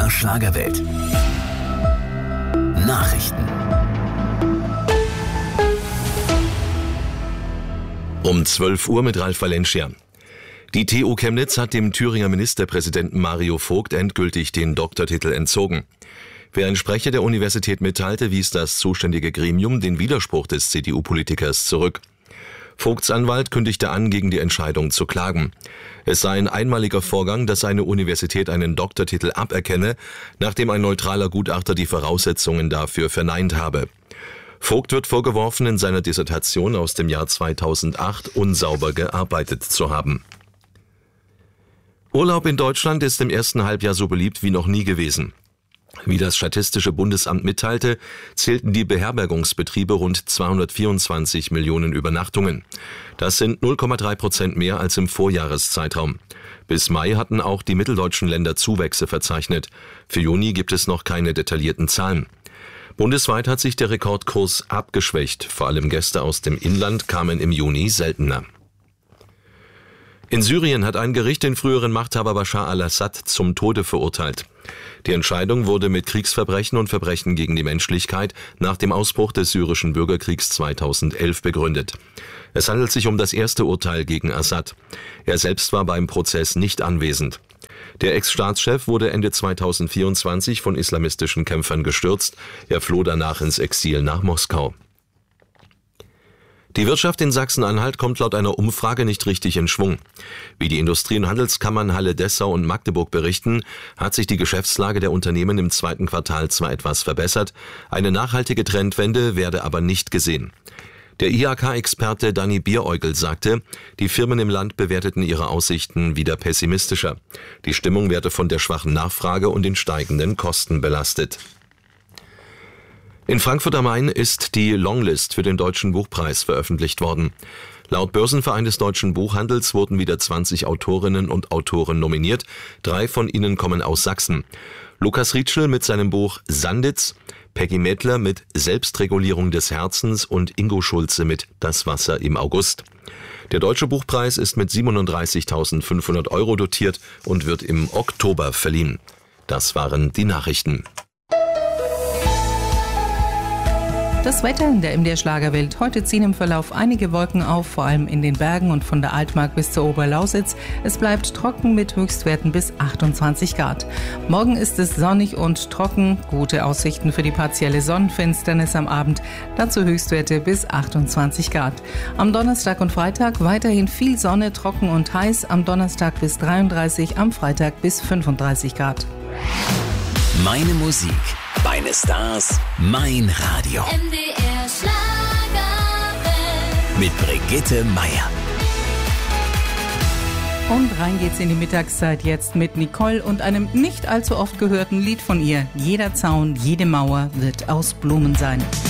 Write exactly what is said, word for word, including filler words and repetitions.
der Schlagerwelt. Nachrichten. Um zwölf Uhr mit Ralf Valencia. Die T U Chemnitz hat dem Thüringer Ministerpräsidenten Mario Vogt endgültig den Doktortitel entzogen. Wie ein Sprecher der Universität mitteilte, wies das zuständige Gremium den Widerspruch des C D U-Politikers zurück. Vogts Anwalt kündigte an, gegen die Entscheidung zu klagen. Es sei ein einmaliger Vorgang, dass eine Universität einen Doktortitel aberkenne, nachdem ein neutraler Gutachter die Voraussetzungen dafür verneint habe. Vogt wird vorgeworfen, in seiner Dissertation aus dem Jahr zweitausendacht unsauber gearbeitet zu haben. Urlaub in Deutschland ist im ersten Halbjahr so beliebt wie noch nie gewesen. Wie das Statistische Bundesamt mitteilte, zählten die Beherbergungsbetriebe rund zweihundertvierundzwanzig Millionen Übernachtungen. Das sind null Komma drei Prozent mehr als im Vorjahreszeitraum. Bis Mai hatten auch die mitteldeutschen Länder Zuwächse verzeichnet. Für Juni gibt es noch keine detaillierten Zahlen. Bundesweit hat sich der Rekordkurs abgeschwächt. Vor allem Gäste aus dem Inland kamen im Juni seltener. In Syrien hat ein Gericht den früheren Machthaber Bashar al-Assad zum Tode verurteilt. Die Entscheidung wurde mit Kriegsverbrechen und Verbrechen gegen die Menschlichkeit nach dem Ausbruch des syrischen Bürgerkriegs zweitausendelf begründet. Es handelt sich um das erste Urteil gegen Assad. Er selbst war beim Prozess nicht anwesend. Der Ex-Staatschef wurde Ende zweitausendvierundzwanzig von islamistischen Kämpfern gestürzt. Er floh danach ins Exil nach Moskau. Die Wirtschaft in Sachsen-Anhalt kommt laut einer Umfrage nicht richtig in Schwung. Wie die Industrie- und Handelskammern Halle, Dessau und Magdeburg berichten, hat sich die Geschäftslage der Unternehmen im zweiten Quartal zwar etwas verbessert, eine nachhaltige Trendwende werde aber nicht gesehen. Der I H K-Experte Danny Bieräugel sagte, die Firmen im Land bewerteten ihre Aussichten wieder pessimistischer. Die Stimmung werde von der schwachen Nachfrage und den steigenden Kosten belastet. In Frankfurt am Main ist die Longlist für den Deutschen Buchpreis veröffentlicht worden. Laut Börsenverein des deutschen Buchhandels wurden wieder zwanzig Autorinnen und Autoren nominiert. Drei von ihnen kommen aus Sachsen. Lukas Rietschel mit seinem Buch Sanditz, Peggy Mädler mit Selbstregulierung des Herzens und Ingo Schulze mit Das Wasser im August. Der Deutsche Buchpreis ist mit siebenunddreißigtausendfünfhundert Euro dotiert und wird im Oktober verliehen. Das waren die Nachrichten. Das Wetter in der M D R Schlagerwelt. Heute ziehen im Verlauf einige Wolken auf, vor allem in den Bergen und von der Altmark bis zur Oberlausitz. Es bleibt trocken mit Höchstwerten bis achtundzwanzig Grad. Morgen ist es sonnig und trocken. Gute Aussichten für die partielle Sonnenfinsternis am Abend. Dazu Höchstwerte bis achtundzwanzig Grad. Am Donnerstag und Freitag weiterhin viel Sonne, trocken und heiß. Am Donnerstag bis dreiunddreißig, am Freitag bis fünfunddreißig Grad. Meine Musik, meine Stars, mein Radio. M D R Schlagerwelt. Mit Brigitte Meier. Und rein geht's in die Mittagszeit jetzt mit Nicole und einem nicht allzu oft gehörten Lied von ihr. Jeder Zaun, jede Mauer wird aus Blumen sein.